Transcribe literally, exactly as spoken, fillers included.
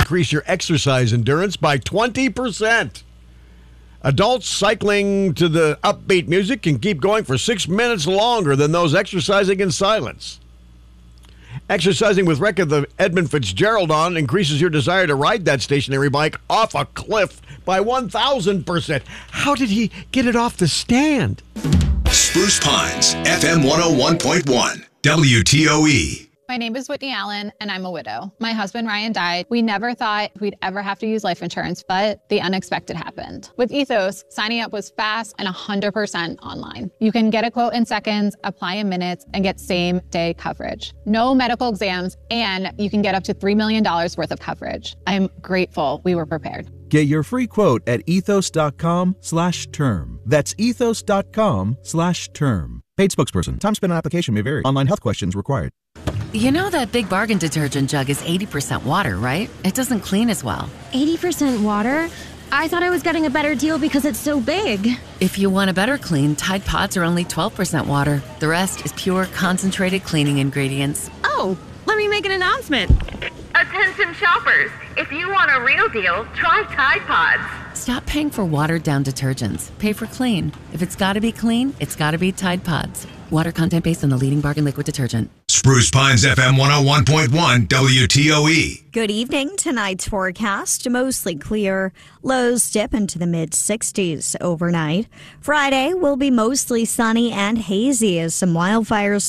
increase your exercise endurance by twenty percent. Adults cycling to the upbeat music can keep going for six minutes longer than those exercising in silence. Exercising with Wreck of the Edmund Fitzgerald on increases your desire to ride that stationary bike off a cliff by one thousand percent. How did he get it off the stand? Spruce Pines, F M one oh one point one, W T O E. My name is Whitney Allen, and I'm a widow. My husband, Ryan, died. We never thought we'd ever have to use life insurance, but the unexpected happened. With Ethos, signing up was fast and one hundred percent online. You can get a quote in seconds, apply in minutes, and get same-day coverage. No medical exams, and you can get up to three million dollars worth of coverage. I'm grateful we were prepared. Get your free quote at ethos.com slash term. That's ethos.com slash term. Paid spokesperson. Time spent on application may vary. Online health questions required. You know that Big Bargain detergent jug is eighty percent water, right? It doesn't clean as well. eighty percent water? I thought I was getting a better deal because it's so big. If you want a better clean, Tide Pods are only twelve percent water. The rest is pure, concentrated cleaning ingredients. Oh, let me make an announcement. Attention shoppers, if you want a real deal, try Tide Pods. Stop paying for watered-down detergents. Pay for clean. If it's gotta be clean, it's gotta be Tide Pods. Water content based on the leading bargain liquid detergent. Spruce Pines, F M one oh one point one, W T O E. Good evening. Tonight's forecast, mostly clear. Lows dip into the mid sixties overnight. Friday will be mostly sunny and hazy as some wildfires